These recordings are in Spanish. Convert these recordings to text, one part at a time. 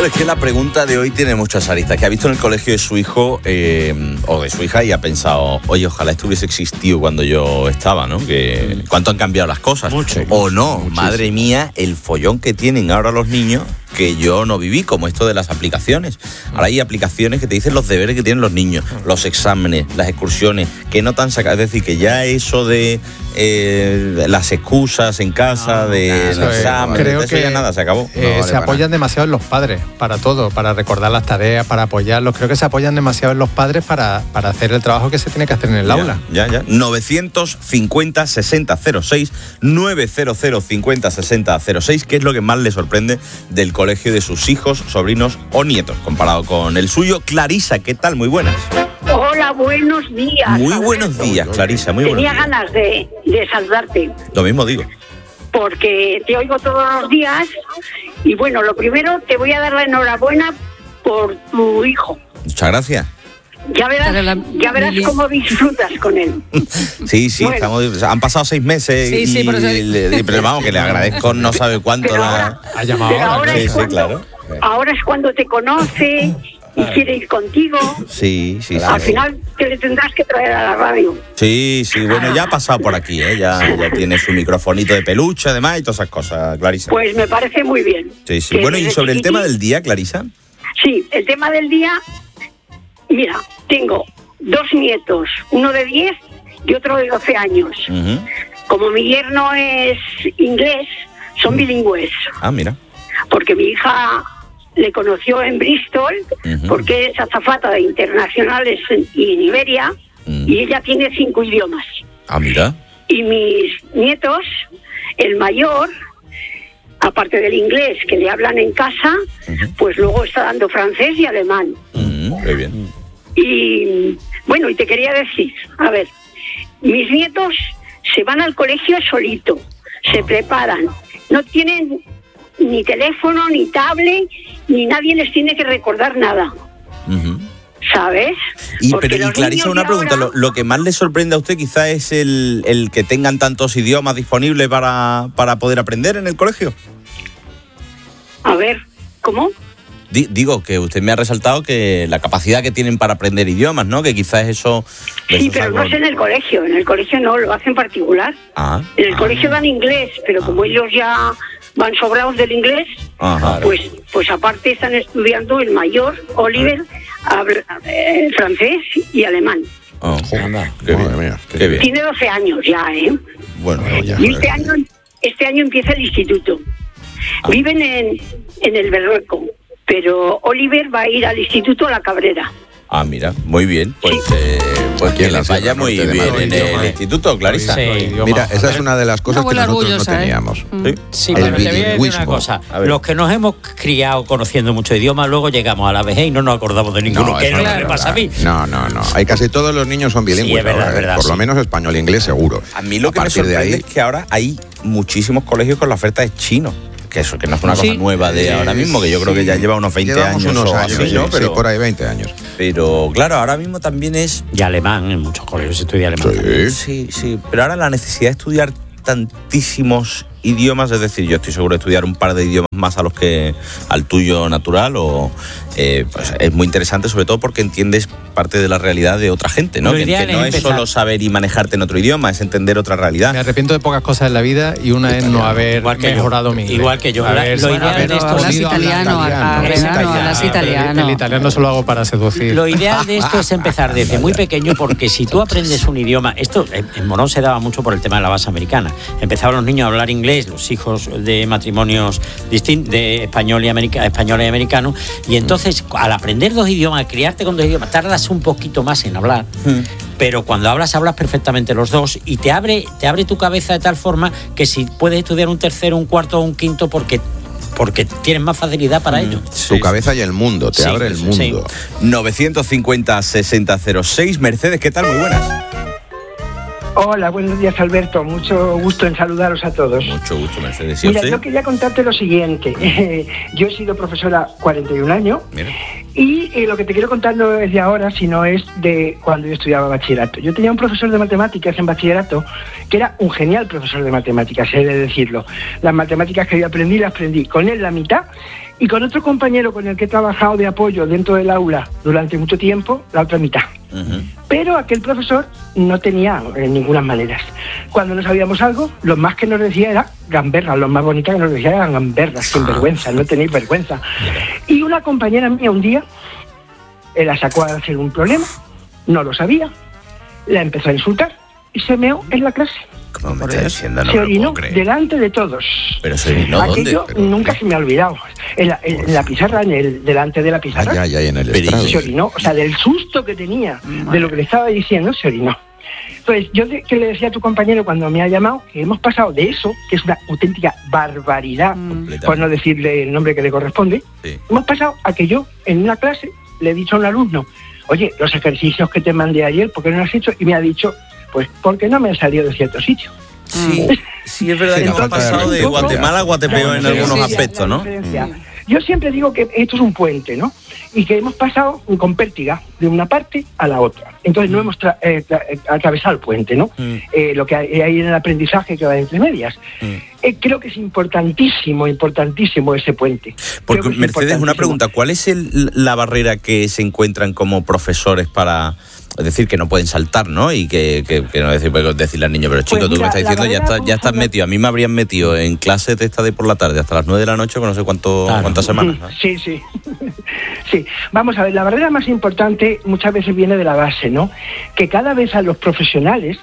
Claro, es que la pregunta de hoy tiene muchas aristas. Que ha visto en el colegio de su hijo o de su hija y ha pensado, oye, ojalá esto hubiese existido cuando yo estaba, ¿no? Que cuánto han cambiado las cosas. Mucho. O no, Muchísimo. madre mía, el follón que tienen ahora los niños que yo no viví, como esto de las aplicaciones. Ahora hay aplicaciones que te dicen los deberes que tienen los niños, los exámenes, las excursiones, que no te han sacado. Es decir, que ya eso de las excusas en casa, del examen, creo de eso que ya nada, se acabó. se apoyan demasiado en los padres para todo, para recordar las tareas, para apoyarlos. Creo que se apoyan demasiado en los padres para hacer el trabajo que se tiene que hacer en el aula. Ya. 950 60 06, 900 50 60 06, ¿qué es lo que más le sorprende del colegio de sus hijos, sobrinos o nietos, comparado con el suyo? Clarisa, ¿qué tal? Muy buenas. Hola, buenos días. Muy buenos días, Clarisa, muy buenos Tenía días. ganas de saludarte, Lo mismo digo. porque te oigo todos los días. Y bueno, lo primero, te voy a dar la enhorabuena por tu hijo. Muchas gracias. Ya verás cómo disfrutas con él. Sí, Bueno. han pasado 6 meses Sí, por eso pero vamos, que le agradezco no sabe cuánto. Pero ahora, Ha llamado pero ahora Sí, es sí, cuando, claro. ahora es cuando te conoce y quiere ir contigo. Sí. Al final te le tendrás que traer a la radio. Sí, bueno, ya ha pasado por aquí, ya tiene su microfonito de peluche, además, y todas esas cosas, Clarisa. Pues me parece muy bien. Sí. Que Bueno, y desde sobre el chiquitín- tema del día, Clarisa. Sí, el tema del día, mira, tengo 2 nietos, uno de 10 y otro de 12 años. Ujú. Como mi yerno es inglés, son bilingües, Ah, mira. porque mi hija le conoció en Bristol, Ujú. porque es azafata de internacionales en Iberia, y ella tiene 5 idiomas. Ah, mira. Y mis nietos, el mayor, aparte del inglés que le hablan en casa, pues luego está dando francés y alemán. Muy bien. Y bueno, y te quería decir, a ver, mis nietos se van al colegio solito, se preparan, no tienen ni teléfono, ni tablet, ni nadie les tiene que recordar nada, Ujú. ¿sabes? Y Porque los Clarisa, niños una de pregunta. ahora- Lo que más le sorprende a usted quizá es el que tengan tantos idiomas disponibles para poder aprender en el colegio. A ver, ¿cómo? Digo que usted me ha resaltado que la capacidad que tienen para aprender idiomas, ¿no? Que quizás eso... Sí, pero no es en el colegio no, lo hacen particular. Ah, En el colegio dan inglés, pero como ellos ya van sobrados del inglés, ajá. pues aparte están estudiando el mayor, Oliver, habla, francés y alemán. Oh, Anda. qué bien, Madre mía, qué bien. Tiene 12 años ya, ¿eh? Bueno, ya. Y este año empieza el instituto. Viven en el Berrueco, pero Oliver va a ir al instituto La Cabrera. Ah, mira, muy bien. Pues Aquí que en la les vaya Sierra muy Norte de bien Madrid. en el instituto, Clarisa. Sí. Mira, esa es una de las cosas que abuela nosotros no orgullosa, ¿eh? teníamos. Sí. Sí, El pero te voy a decir bilingüismo. una cosa. A ver. Los que nos hemos criado conociendo muchos idiomas, luego llegamos a la vejez y no nos acordamos de ninguno. que es eso lo no que es me pasa a mí. verdad. No. Hay casi todos los niños son bilingües. Sí, es verdad, ahora, es verdad, Por lo sí. menos español e inglés seguro. A mí lo que me partir de sorprende ahí, es que ahora hay muchísimos colegios con la oferta de chino. Que eso, que no es una cosa Sí. nueva de ahora mismo, que yo creo que ya lleva unos 20 llevamos años unos o años, así, ¿no? sí, por ahí 20 años. Pero claro, ahora mismo también es... Y alemán, en muchos colegios se estudia alemán. Sí, pero ahora la necesidad de estudiar tantísimos idiomas, es decir, yo estoy seguro de estudiar un par de idiomas más a los que al tuyo natural, pues es muy interesante, sobre todo porque entiendes parte de la realidad de otra gente, ¿no? Lo Que ideal no es es empezar- solo saber y manejarte en otro idioma, es entender otra realidad. Me arrepiento de pocas cosas en la vida y una es no haber Igual que yo. mejorado mi inglés. Igual que yo. Haber- Lo ideal haber de esto- hablas podido hablar italiano, hablas italiano. El italiano solo hago para seducir. Lo ideal de esto es empezar desde muy pequeño, porque si tú aprendes un idioma, esto en Morón se daba mucho por el tema de la base americana. Empezaban los niños a hablar inglés, los hijos de matrimonios de español y americano, y entonces al aprender 2 idiomas, criarte con 2 idiomas, tardas un poquito más en hablar. Pero cuando hablas perfectamente los 2 y te abre tu cabeza de tal forma que si puedes estudiar un tercero, un cuarto o un quinto porque tienes más facilidad para ello. Tu cabeza y el mundo, te Sí, abre el sí. mundo. 950 60 06. Mercedes, ¿qué tal? Muy buenas. Hola, buenos días, Alberto. Mucho gusto en saludaros a todos. Mucho gusto, Mercedes. ¿Y Mira, usted? yo quería contarte lo siguiente. Yo he sido profesora 41 años Mira. y lo que te quiero contar no es de ahora, sino es de cuando yo estudiaba bachillerato. Yo tenía un profesor de matemáticas en bachillerato que era un genial profesor de matemáticas, he de decirlo. Las matemáticas que yo aprendí, las aprendí con él la mitad Y con otro compañero con el que he trabajado de apoyo dentro del aula durante mucho tiempo, la otra mitad. Pero aquel profesor no tenía ninguna maneras. Cuando no sabíamos algo, lo más que nos decía era gamberras, lo más bonito que nos decía eran gamberras, sin vergüenza, no tenéis vergüenza. Y una compañera mía un día, la sacó a hacer un problema, no lo sabía, la empezó a insultar y se meó en la clase. ¿Cómo me está diciendo? No se me lo orinó puedo creer. delante de todos. ¿Pero se orinó dónde? Aquello nunca se me ha olvidado. En la pizarra, delante de la pizarra. Allá, en el Pero estrado. Se orinó, o sea, del susto que tenía de lo que le estaba diciendo, se orinó. Entonces, yo que le decía a tu compañero cuando me ha llamado que hemos pasado de eso, que es una auténtica barbaridad, por no decirle el nombre que le corresponde, hemos pasado a que yo, en una clase, le he dicho a un alumno, oye, los ejercicios que te mandé ayer, ¿por qué no los has hecho? Y me ha dicho, pues, porque no me han salido de cierto sitio. Sí, es verdad que hemos pasado de Guatemala a Guatepeor en algunos aspectos, ¿no? Yo siempre digo que esto es un puente, ¿no? Y que hemos pasado con pértiga de una parte a la otra. Entonces no hemos atravesado el puente, ¿no? Lo que hay en el aprendizaje que va entre medias. Creo que es importantísimo ese puente. Porque, Mercedes, una pregunta, ¿cuál es la barrera que se encuentran como profesores para... Es decir, que no pueden saltar, ¿no? Y que no decirle al niño, pero chico, tú me estás diciendo, ya estás metido. A mí me habrían metido en clases de esta de por la tarde hasta las 9 de la noche con no sé cuántas semanas, ¿no? Sí. Sí, vamos a ver, la barrera más importante muchas veces viene de la base, ¿no? Que cada vez a los profesionales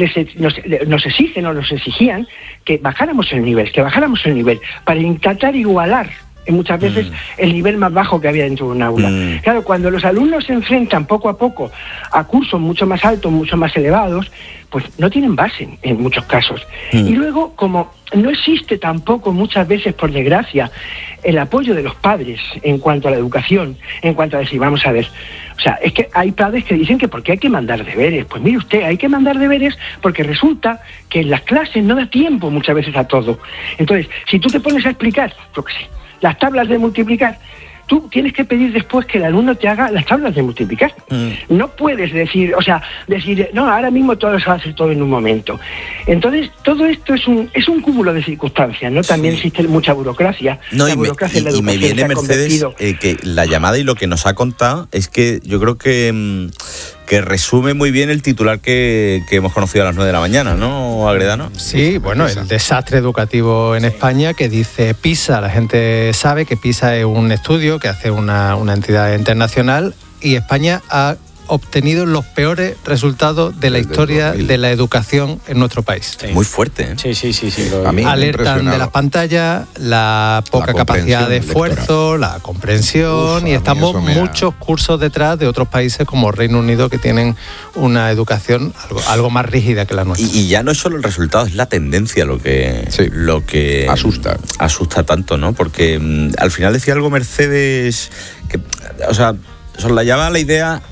nos exigen o nos exigían que bajáramos el nivel para intentar igualar muchas veces el nivel más bajo que había dentro de un aula. Claro, cuando los alumnos se enfrentan poco a poco a cursos mucho más altos, mucho más elevados, pues no tienen base en muchos casos. Y luego, como no existe tampoco muchas veces, por desgracia, el apoyo de los padres en cuanto a la educación, en cuanto a decir, vamos a ver, o sea, es que hay padres que dicen que ¿por qué hay que mandar deberes? Pues mire usted, hay que mandar deberes porque resulta que en las clases no da tiempo muchas veces a todo. Entonces, si tú te pones a explicar, yo qué sé, las tablas de multiplicar, tú tienes que pedir después que el alumno te haga las tablas de multiplicar. No puedes decir, no, ahora mismo todo se va a hacer todo en un momento. Entonces, todo esto es un cúmulo de circunstancias, ¿no? También existe mucha burocracia. No, la burocracia en la educación me viene, se ha Mercedes, convertido. que la llamada y lo que nos ha contado es que yo creo que resume muy bien el titular que hemos conocido a las 9 de la mañana, ¿no, Agredano? Sí, bueno, el desastre educativo en España que dice PISA. La gente sabe que PISA es un estudio que hace una entidad internacional y España ha obtenido los peores resultados de la historia de la educación en nuestro país. Sí. Muy fuerte, ¿eh? Sí. A mí alertan de las pantallas, la poca capacidad de esfuerzo, la comprensión, y estamos muchos cursos detrás de otros países como Reino Unido que tienen una educación algo más rígida que la nuestra. Y ya no es solo el resultado, es la tendencia lo que asusta tanto, ¿no? Porque al final decía algo Mercedes que, soslayaba la idea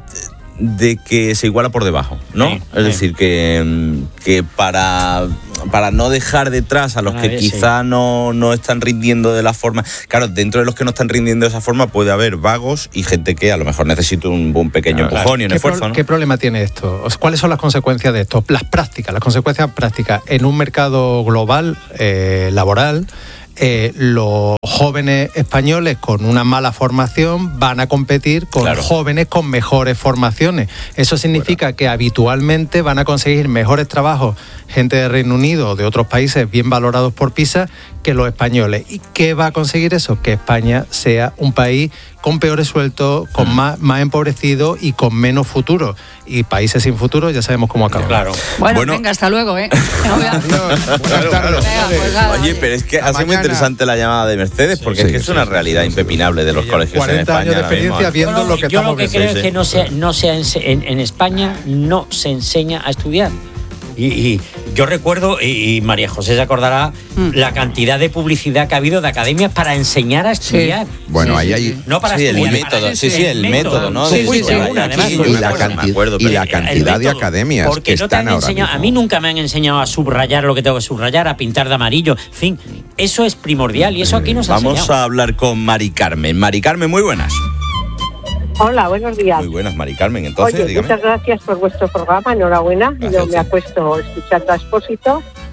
de que se iguala por debajo, ¿no? Sí, es decir, que para no dejar detrás a los que quizá no están rindiendo de la forma... Claro, dentro de los que no están rindiendo de esa forma puede haber vagos y gente que a lo mejor necesita un pequeño empujón y un esfuerzo, ¿no? ¿Qué problema tiene esto? ¿Cuáles son las consecuencias de esto? Las consecuencias prácticas en un mercado global, laboral. Los jóvenes españoles con una mala formación van a competir con jóvenes con mejores formaciones. Eso significa que habitualmente van a conseguir mejores trabajos gente de Reino Unido o de otros países bien valorados por PISA que los españoles. ¿Y qué va a conseguir eso? Que España sea un país con peores sueldos, con más empobrecido y con menos futuro. Y países sin futuro ya sabemos cómo acaban. Claro. Bueno, venga, hasta luego, ¿eh? Oye, pero es que ha sido muy interesante la llamada de Mercedes, porque es que es una realidad impepinable de los colegios en España. 40 años de experiencia viendo lo que yo estamos lo que creo es que en España no se enseña a estudiar. Y yo recuerdo, y María José se acordará, la cantidad de publicidad que ha habido de academias para enseñar a estudiar. Bueno, ahí hay... No para estudiar, el método, el método, ¿no? Y la cantidad de academias porque que no te están han ahora enseñado, mismo. a mí nunca me han enseñado a subrayar lo que tengo que subrayar, a pintar de amarillo, en fin, eso es primordial y eso aquí nos ha enseñado. Vamos a hablar con Mari Carmen. Mari Carmen, muy buenas. Hola, buenos días. Muy buenas, Mari Carmen. Entonces, Oye, dígame. Muchas gracias por vuestro programa, enhorabuena. Gracias. Yo me acuesto escuchando a Expósito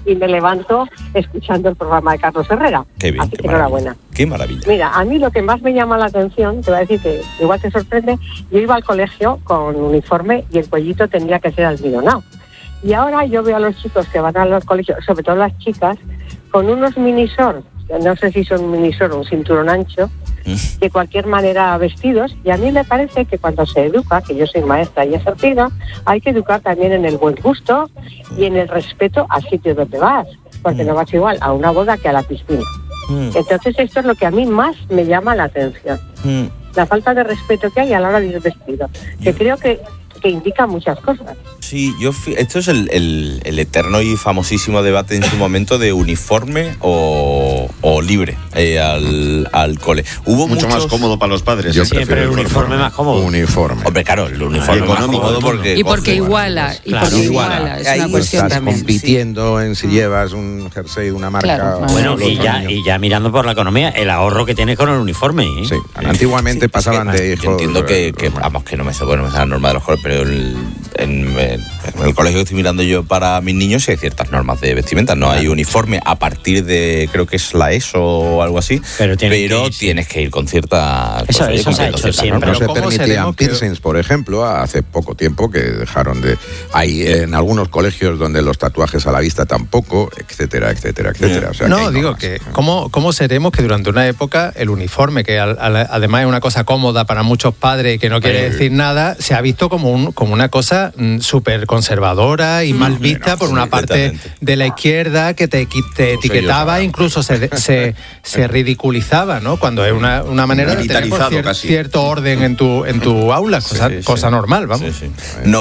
y me levanto escuchando el programa de Carlos Herrera. Qué bien, así que enhorabuena. Qué maravilla. Mira, a mí lo que más me llama la atención, te voy a decir que igual te sorprende, yo iba al colegio con uniforme y el cuellito tendría que ser almidonado. Y ahora yo veo a los chicos que van a los colegios, sobre todo las chicas, con unos minisor, no sé si son minisor o un cinturón ancho, de cualquier manera vestidos, y a mí me parece que cuando se educa, que yo soy maestra y ejercida, hay que educar también en el buen gusto y en el respeto al sitio donde vas, porque no vas igual a una boda que a la piscina. Entonces esto es lo que a mí más me llama la atención, la falta de respeto que hay a la hora de ir vestido, que creo que indica muchas cosas. Sí, esto es el eterno y famosísimo debate en su momento de uniforme o libre al cole. Hubo mucho más cómodo para los padres. Yo siempre el uniforme más cómodo. Uniforme. Hombre, claro, el uniforme más cómodo porque iguala. Y porque iguala. Es una cuestión estás también. compitiendo en si llevas un jersey de una marca. Claro. Bueno, y ya mirando por la economía, el ahorro que tienes con el uniforme. Sí, antiguamente pasaban de hijos. Yo entiendo vamos, que no me sé la norma de los colegios, pero en el colegio que estoy mirando yo para mis niños hay ciertas normas de vestimenta. No hay uniforme a partir de, creo que es la ESO o algo así, pero tienes que ir con cierta... Eso se ha hecho siempre. No se permitían piercings, por ejemplo, hace poco tiempo que dejaron de... Hay en algunos colegios donde los tatuajes a la vista tampoco, etcétera, etcétera, etcétera. O sea, no, digo que ¿cómo seremos que durante una época el uniforme, que además es una cosa cómoda para muchos padres y que no quiere decir nada, se ha visto como una cosa súper conservadora y mal vista por una parte de la izquierda que te etiquetaba, incluso se ridiculizaba, ¿no? Cuando es una manera de tener cierto orden en tu aula, cosa normal, vamos. Sí.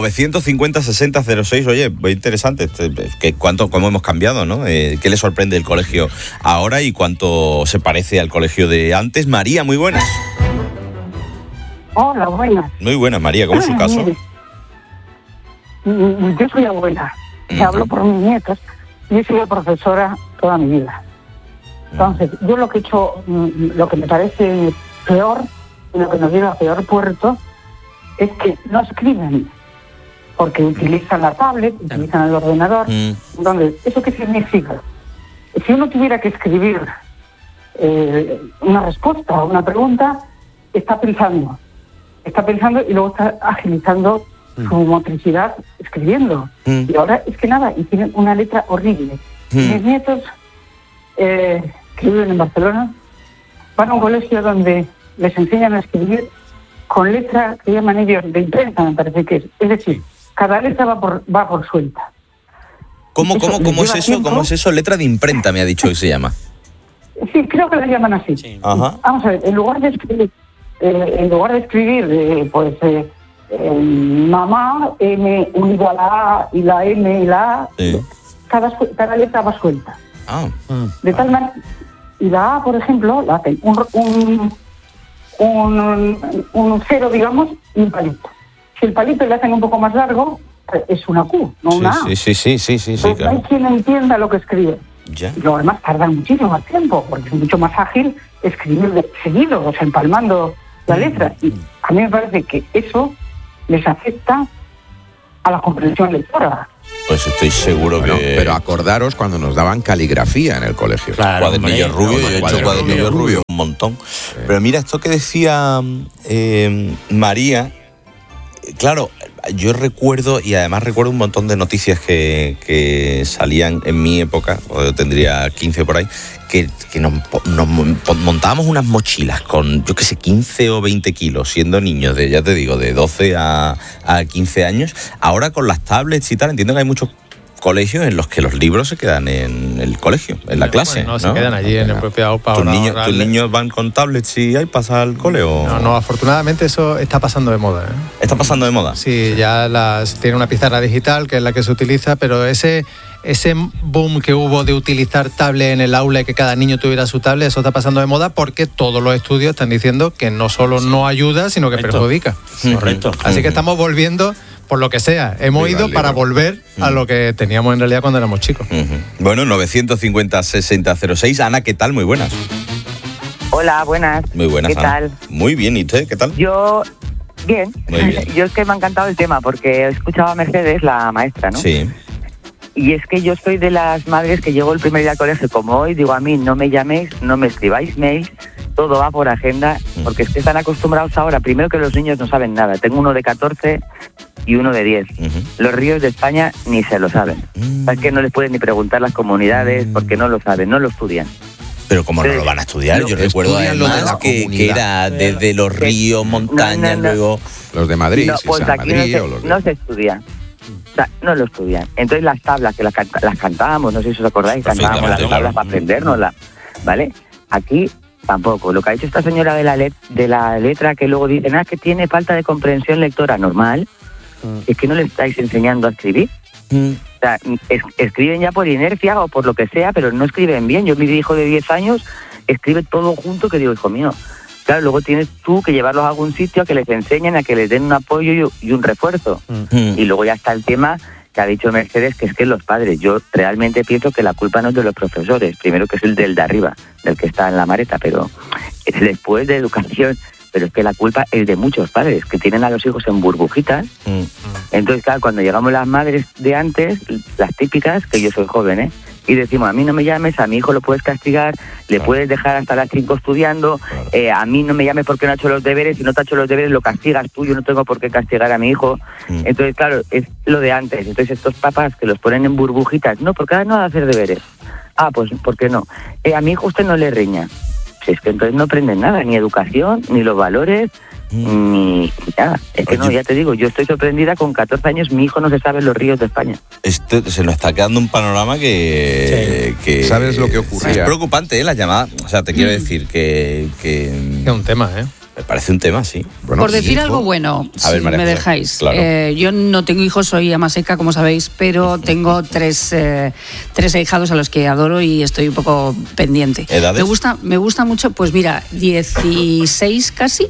950-60-06, oye, muy interesante, cómo hemos cambiado, ¿no? ¿Qué le sorprende el colegio ahora y cuánto se parece al colegio de antes? María, muy buenas. Hola, buenas. Muy buenas, María, ¿cómo es su caso? Yo soy abuela, hablo por mis nietos, y he sido profesora toda mi vida. Entonces, yo lo que he hecho, lo que me parece peor, y lo que nos lleva a peor puerto, es que no escriben, porque utilizan la tablet, utilizan el ordenador. Entonces, ¿eso qué significa? Si uno tuviera que escribir una respuesta a una pregunta, está pensando y luego está agilizando su motricidad escribiendo. Y ahora es que nada, y tienen una letra horrible. Mis nietos, que viven en Barcelona, van a un colegio donde les enseñan a escribir con letra que llaman ellos de imprenta, me parece que es. Es decir, cada letra va por suelta. ¿Cómo es eso? ¿Cómo es eso? Letra de imprenta, me ha dicho que se llama. Sí, creo que la llaman así. Sí. Ajá. Vamos a ver, en lugar de escribir, mamá, M unido a la A y la M y la A, cada letra va suelta. De tal manera, y la A, por ejemplo, la hacen un cero, digamos, y un palito. Si el palito le hacen un poco más largo, es una Q, no una A. Sí, claro. No hay quien entienda lo que escribe. Ya. Y luego además tardan muchísimo más tiempo, porque es mucho más ágil escribir seguido, o sea, empalmando la letra. Y a mí me parece que eso les afecta a la comprensión lectora. Pues estoy seguro que... Pero acordaros cuando nos daban caligrafía en el colegio. Claro, cuadernillo rubio, yo he hecho cuadernillo rubio un montón. Pero mira, esto que decía María, claro, yo recuerdo, y además recuerdo un montón de noticias que salían en mi época, o yo tendría 15 por ahí, que nos montábamos unas mochilas con, yo qué sé, 15 o 20 kilos, siendo niños de, ya te digo, de 12 a 15 años. Ahora con las tablets y tal, entiendo que hay muchos colegios en los que los libros se quedan en el colegio, en la clase. No, se quedan allí en el propio AUPA. ¿Tus niños van con tablets y iPads al cole o...? No, afortunadamente eso está pasando de moda. ¿Está pasando de moda? Sí, ya tiene una pizarra digital que es la que se utiliza, pero ese boom que hubo de utilizar tablet en el aula y que cada niño tuviera su tablet, eso está pasando de moda porque todos los estudios están diciendo que no solo no ayuda, sino que perjudica. Correcto. Así que estamos volviendo... Por lo que sea, hemos ido para volver a lo que teníamos en realidad cuando éramos chicos. Bueno, 950-6006. Ana, ¿qué tal? Muy buenas. Hola, buenas. Muy buenas, ¿Qué Ana. tal? Muy bien, ¿y usted qué tal? Yo, bien. Muy bien. Yo es que me ha encantado el tema porque he escuchado a Mercedes, la maestra, ¿no? Sí. Y es que yo soy de las madres que llegó el primer día al colegio como hoy, digo, a mí no me llaméis, no me escribáis mails, todo va por agenda, porque es que están acostumbrados ahora, primero que los niños no saben nada. Tengo uno de 14 y uno de 10. Los ríos de España ni se lo saben. Es que no les pueden ni preguntar las comunidades porque no lo saben, no lo estudian. Pero ¿cómo no lo van a estudiar? Yo recuerdo además que era desde los ríos, montañas, luego... Los de Madrid, no, pues San aquí Madrid, no se estudia. O sea, no lo estudian. Entonces las tablas que las cantábamos, no sé si os acordáis, cantábamos las tablas para aprendérnoslas, ¿vale? Aquí tampoco. Lo que ha dicho esta señora de la letra, que luego dicen, que tiene falta de comprensión lectora, normal, es que no le estáis enseñando a escribir. O sea, escriben ya por inercia o por lo que sea, pero no escriben bien. Yo, mi hijo de 10 años, escribe todo junto, que digo, hijo mío, claro, luego tienes tú que llevarlos a algún sitio, a que les enseñen, a que les den un apoyo y un refuerzo. Y luego ya está el tema que ha dicho Mercedes, que es que los padres, yo realmente pienso que la culpa no es de los profesores, primero que es el del de arriba, del que está en la mareta, pero es después de educación, pero es que la culpa es de muchos padres, que tienen a los hijos en burbujitas. Entonces, claro, cuando llegamos las madres de antes, las típicas, que yo soy joven, y decimos, a mí no me llames, a mi hijo lo puedes castigar, le puedes dejar hasta las 5 estudiando, a mí no me llames porque no ha hecho los deberes, si no te ha hecho los deberes lo castigas tú, yo no tengo por qué castigar a mi hijo. Entonces, claro, es lo de antes. Entonces estos papás que los ponen en burbujitas, no, porque ahora no va a hacer deberes. Pues, ¿por qué no? A mi hijo usted no le riña. Si es que entonces no aprenden nada, ni educación, ni los valores, ni nada. Es que no, ya te digo, yo estoy sorprendida, con 14 años mi hijo no se sabe los ríos de España. Se nos está quedando un panorama que ¿sabes lo que ocurría? Es preocupante, la llamada. O sea, te quiero decir que es un tema, Me parece un tema, sí. Bueno, por decir algo bueno, a ver, María, si me dejáis. Claro. Yo no tengo hijos, soy ama seca, como sabéis, pero tengo tres ahijados a los que adoro y estoy un poco pendiente. ¿Edades? Me gusta mucho, pues mira, 16 casi,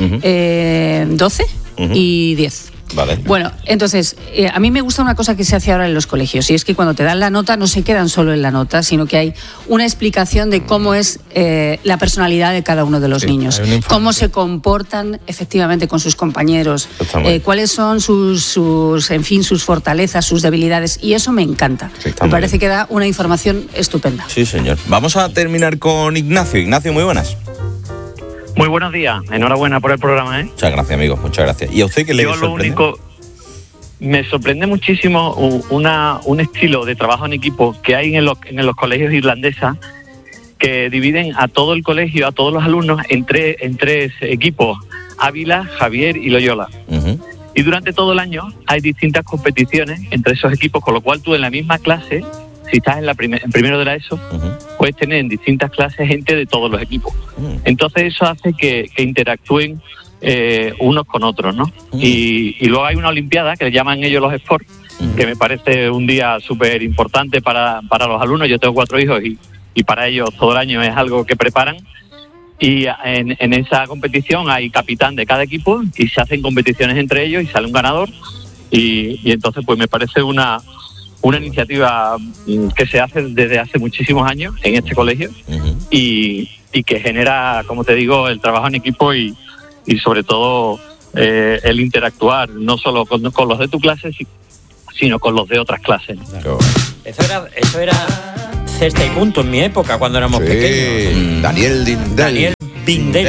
12 y 10. Vale. Bueno, entonces, a mí me gusta una cosa que se hace ahora en los colegios, y es que cuando te dan la nota no se quedan solo en la nota, sino que hay una explicación de cómo es la personalidad de cada uno de los niños, cómo se comportan efectivamente con sus compañeros, cuáles son sus fortalezas, sus debilidades, y eso me encanta. Me parece que da una información estupenda. Sí, señor. Vamos a terminar con Ignacio. Ignacio, muy buenas. Muy buenos días, enhorabuena por el programa, Muchas gracias, amigo, muchas gracias. ¿Y a usted qué le sorprende? Yo lo único, me sorprende muchísimo un estilo de trabajo en equipo que hay en los colegios irlandesas, que dividen a todo el colegio, a todos los alumnos, en tres equipos, Ávila, Javier y Loyola. Y durante todo el año hay distintas competiciones entre esos equipos, con lo cual tú en la misma clase, si estás en primero de la ESO, puedes tener en distintas clases gente de todos los equipos. Entonces eso hace que interactúen unos con otros, ¿no? Y luego hay una olimpiada que le llaman ellos los sports, que me parece un día súper importante para los alumnos. Yo tengo 4 hijos y para ellos todo el año es algo que preparan. Y en esa competición hay capitán de cada equipo y se hacen competiciones entre ellos y sale un ganador. Y entonces pues me parece una iniciativa que se hace desde hace muchísimos años en este colegio y que genera, como te digo, el trabajo en equipo y sobre todo el interactuar no solo con los de tu clase, sino con los de otras clases. Claro. Eso era cesta y punto en mi época, cuando éramos pequeños. Daniel Bindel.